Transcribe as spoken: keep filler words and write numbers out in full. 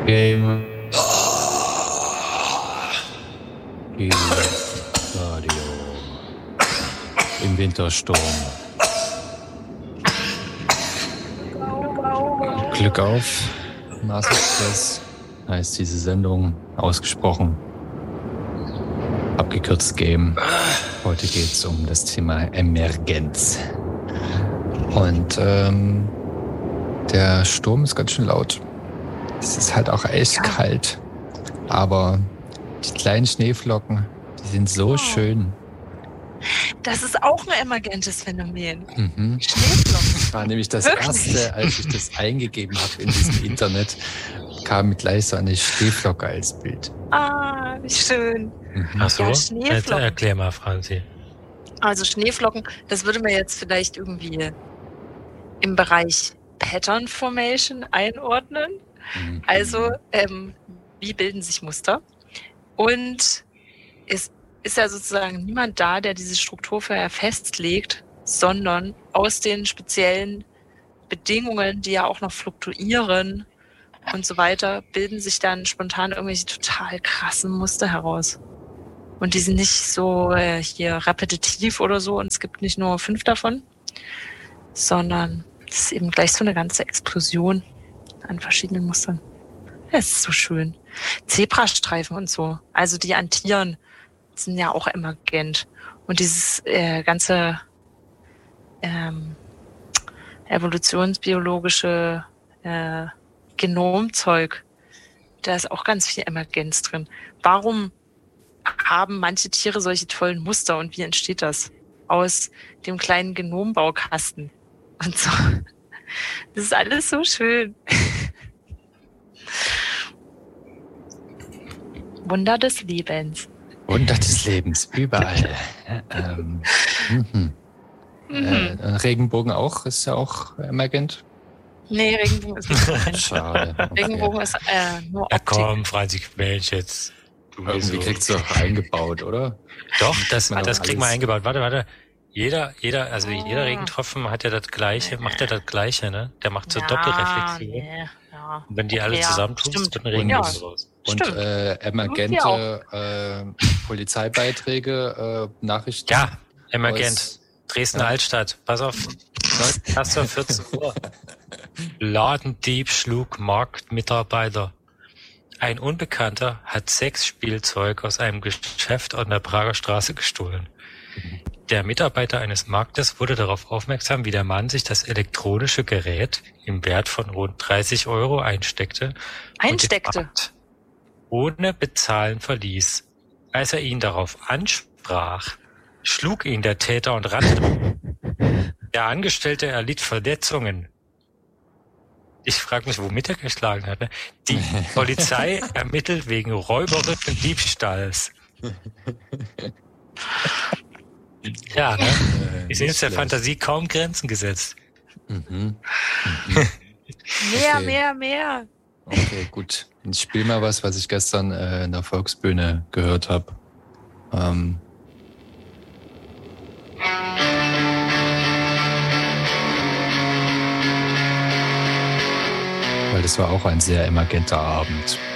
Game Radio im Wintersturm. Glück auf, Mars Express heißt diese Sendung, ausgesprochen, abgekürzt Game. Heute geht es um das Thema Emergenz. Und ähm, der Sturm ist ganz schön laut. Es ist halt auch echt ja. kalt. Aber die kleinen Schneeflocken, die sind so oh. schön. Das ist auch ein emergentes Phänomen. Mhm. Schneeflocken. Das war nämlich das Wirklich? Erste, als ich das eingegeben habe in diesem Internet, kam gleich so eine Schneeflocke als Bild. Ah, wie schön. Mhm. Ach so, ja, jetzt erklär mal, Franzi. Also Schneeflocken, das würde man jetzt vielleicht irgendwie im Bereich Pattern Formation einordnen. Mhm. Also, ähm, wie bilden sich Muster? Und es ist ja sozusagen niemand da, der diese Struktur vorher festlegt, sondern aus den speziellen Bedingungen, die ja auch noch fluktuieren und so weiter, bilden sich dann spontan irgendwelche total krassen Muster heraus. Und die sind nicht so äh, hier repetitiv oder so und es gibt nicht nur fünf davon, sondern es ist eben gleich so eine ganze Explosion an verschiedenen Mustern. Es ist so schön. Zebrastreifen und so, also die an Tieren sind ja auch emergent. Und dieses äh, ganze ähm, evolutionsbiologische äh, Genomzeug, da ist auch ganz viel Emergenz drin. Warum haben manche Tiere solche tollen Muster und wie entsteht das? Aus dem kleinen Genombaukasten und so. Das ist alles so schön. Wunder des Lebens. Wunder des Lebens, überall. ähm, mhm. Mhm. Äh, Regenbogen auch, ist ja auch emergent. Nee, Regenbogen ist nicht. Schade. Okay. Regenbogen ist äh, nur Ja Optik. komm, Franzi, Mensch, jetzt. Du Irgendwie kriegst du doch eingebaut, oder? Doch, das, Man das doch kriegen wir alles- eingebaut. Warte, warte. Jeder, jeder, also Ah. jeder Regentropfen hat ja das Gleiche, macht ja das Gleiche, ne? Der macht so Ja, Doppelreflexion. nee, ja. Und wenn die alle Okay, ja, zusammentun, stimmt. wird ein Regenbogen Ja. raus. Und Stimmt. äh, emergente äh, Polizeibeiträge, äh, Nachrichten. Ja, emergent. aus- Dresden Ja. Altstadt. Pass auf. Hast du vierzehn Uhr. Ladendieb schlug Marktmitarbeiter. Ein Unbekannter hat Sexspielzeug aus einem Geschäft an der Prager Straße gestohlen. Der Mitarbeiter eines Marktes wurde darauf aufmerksam, wie der Mann sich das elektronische Gerät im Wert von rund dreißig Euro einsteckte. Einsteckte. Und den Markt ohne Bezahlen verließ. Als er ihn darauf ansprach, schlug ihn der Täter und rannte. Der Angestellte erlitt Verletzungen. Ich frage mich, womit er geschlagen hat. Ne? Die Polizei ermittelt wegen räuberischen Diebstahls. Ja, ne? Äh, Ich sehe jetzt der schlecht. Fantasie kaum Grenzen gesetzt. Mhm. Mhm. Mehr, Okay. mehr, mehr. Okay, gut. Ich spiele mal was, was ich gestern äh, in der Volksbühne gehört habe. Ähm. Weil das war auch ein sehr emergenter Abend.